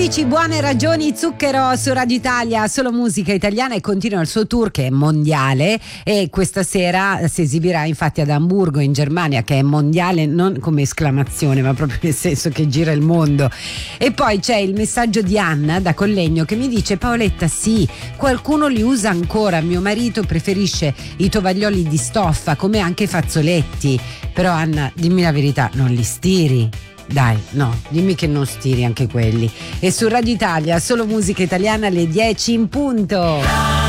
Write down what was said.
amici, buone ragioni, Zucchero su Radio Italia, solo musica italiana, e continua il suo tour che è mondiale, e questa sera si esibirà infatti ad Amburgo in Germania, che è mondiale non come esclamazione ma proprio nel senso che gira il mondo. E poi c'è il messaggio di Anna da Collegno che mi dice: Paoletta, sì, qualcuno li usa ancora, mio marito preferisce i tovaglioli di stoffa come anche i fazzoletti, però Anna, dimmi la verità, non li stiri? Dai, no, dimmi che non stiri anche quelli. E su Radio Italia, solo musica italiana, alle 10 in punto.